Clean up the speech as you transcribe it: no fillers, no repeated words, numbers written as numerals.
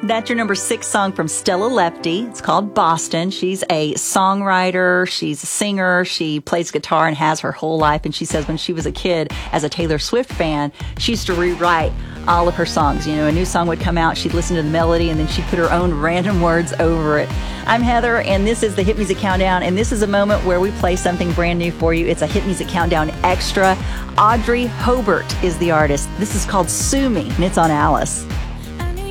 That's your number 6 song from Stella Lefty. It's called Boston. She's a songwriter. She's a singer. She plays guitar and has her whole life. And she says when she was a kid, as a Taylor Swift fan, she used to rewrite all of her songs. You know, a new song would come out, she'd listen to the melody, and then she'd put her own random words over it. I'm Heather, and this is the Hit Music Countdown, and this is a moment where we play something brand new for you. It's a Hit Music Countdown Extra. Audrey Hobart is the artist. This is called Sue Me, and it's on Alice.